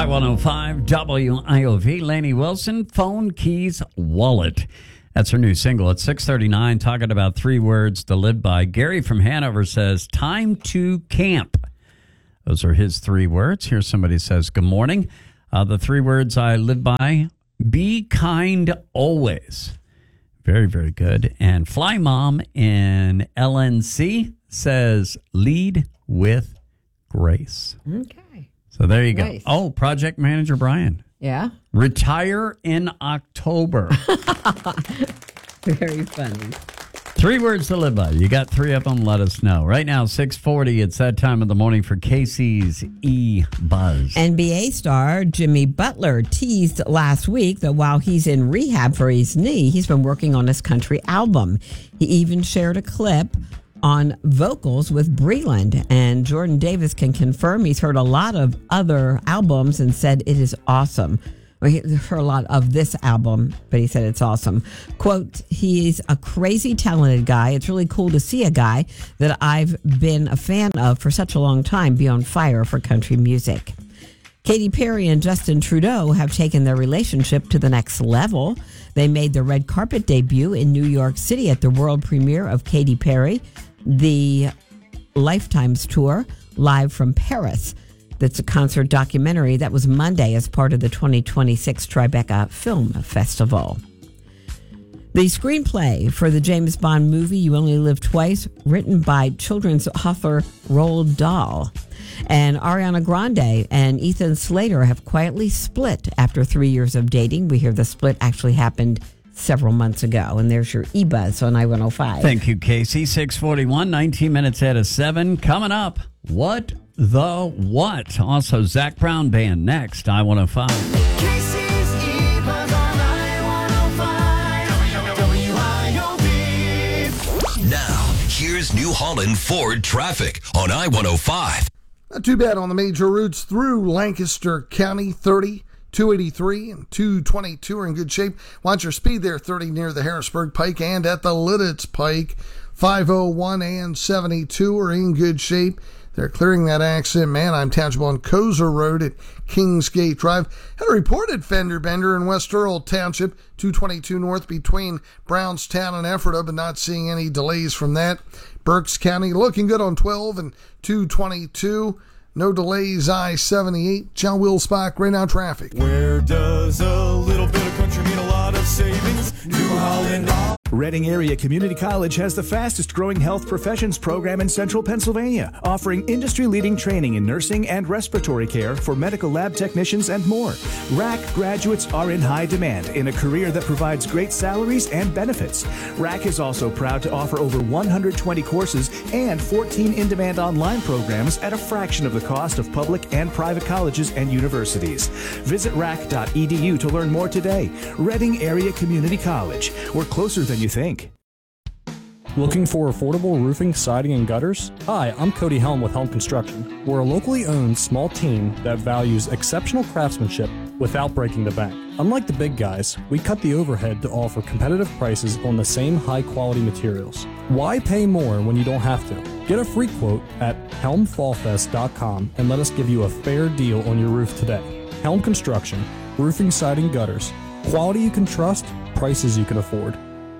I-105 WIOV. Lainey Wilson, Phone, Keys, Wallet. That's her new single at 6:39, talking about 3 words to live by. Gary from Hanover says, time to camp. Those are his 3 words. Here somebody says, good morning. The 3 words I live by, be kind always. Very, very good. And Fly Mom in LNC says, lead with grace. Okay. So there you go. Nice. Oh, project manager Brian. Yeah. Retire in October. Very funny. 3 words to live by. You got 3 of them, let us know. Right now, 6:40, it's that time of the morning for Casey's E-Buzz. NBA star Jimmy Butler teased last week that while he's in rehab for his knee, he's been working on his country album. He even shared a clip on vocals with Breland, and Jordan Davis can confirm he's heard a lot of other albums and said it is awesome. Well, he heard a lot of this album, but he said it's awesome. Quote, he's a crazy talented guy. It's really cool to see a guy that I've been a fan of for such a long time be on fire for country music. Katy Perry and Justin Trudeau have taken their relationship to the next level. They made their red carpet debut in New York City at the world premiere of Katy Perry, the Lifetimes Tour, live from Paris. That's a concert documentary that was Monday as part of the 2026 Tribeca Film Festival. The screenplay for the James Bond movie You Only Live Twice, written by children's author Roald Dahl. And Ariana Grande and Ethan Slater have quietly split after 3 years of dating. We hear the split actually happened several months ago. And there's your E-Buzz on I-105. Thank you, Casey. 6:41, 19 minutes ahead of 7. Coming up, What the What? Also, Zach Brown Band next, I-105. Casey's E-Buzz on I-105 WIOB. Now, here's New Holland Ford traffic on I-105. Not too bad on the major routes through Lancaster County. 30, 283, and 222 are in good shape. Watch your speed there, 30 near the Harrisburg Pike and at the Lidditz Pike. 501 and 72 are in good shape. They're clearing that accident. Man, I'm tangible on Kozer Road at Kingsgate Drive. Had a reported fender bender in West Earl Township, 222 north between Brownstown and Ephrata, but not seeing any delays from that. Berks County looking good on 12 and 222. No delays, I-78. John Wilsbach, right now traffic. Where does a little bit of country mean a lot of savings? New Holland. Reading Area Community College has the fastest growing health professions program in central Pennsylvania, offering industry-leading training in nursing and respiratory care for medical lab technicians and more. RAC graduates are in high demand in a career that provides great salaries and benefits. RAC is also proud to offer over 120 courses and 14 in-demand online programs at a fraction of the cost of public and private colleges and universities. Visit rac.edu to learn more today. Reading Area Community College. We're closer than you think. Looking for affordable roofing, siding, and gutters? Hi, I'm Cody Helm with Helm Construction. We're a locally owned small team that values exceptional craftsmanship without breaking the bank. Unlike the big guys, we cut the overhead to offer competitive prices on the same high-quality materials. Why pay more when you don't have to? Get a free quote at helmfallfest.com and let us give you a fair deal on your roof today. Helm Construction, roofing, siding, gutters. Quality you can trust, prices you can afford.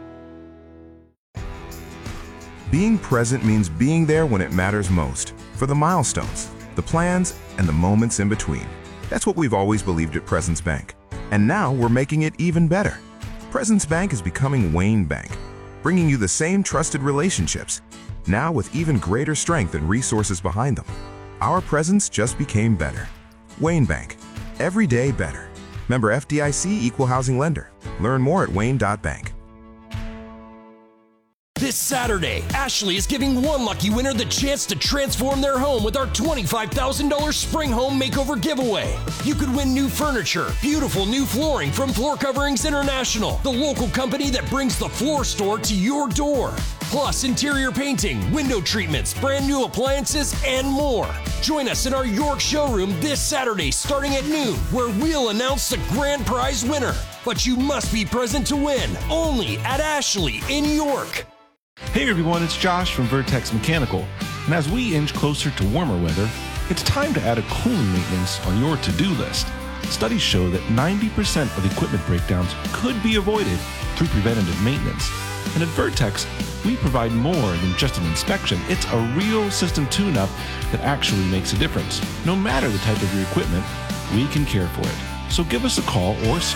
Being present means being there when it matters most, for the milestones, the plans, and the moments in between. That's what we've always believed at Presence Bank. And now we're making it even better. Presence Bank is becoming Wayne Bank, bringing you the same trusted relationships, now with even greater strength and resources behind them. Our presence just became better. Wayne Bank, every day better. Member FDIC Equal Housing Lender. Learn more at wayne.bank. This Saturday, Ashley is giving one lucky winner the chance to transform their home with our $25,000 Spring Home Makeover giveaway. You could win new furniture, beautiful new flooring from Floor Coverings International, the local company that brings the floor store to your door. Plus interior painting, window treatments, brand new appliances, and more. Join us in our York showroom this Saturday starting at noon, where we'll announce the grand prize winner. But you must be present to win, only at Ashley in York. Hey everyone, it's Josh from Vertex Mechanical. And as we inch closer to warmer weather, It's time to add a cooling maintenance on your to-do list. Studies show that 90% of equipment breakdowns could be avoided through preventative maintenance. And at Vertex, we provide more than just an inspection. It's a real system tune-up that actually makes a difference. No matter the type of your equipment, we can care for it. So give us a call or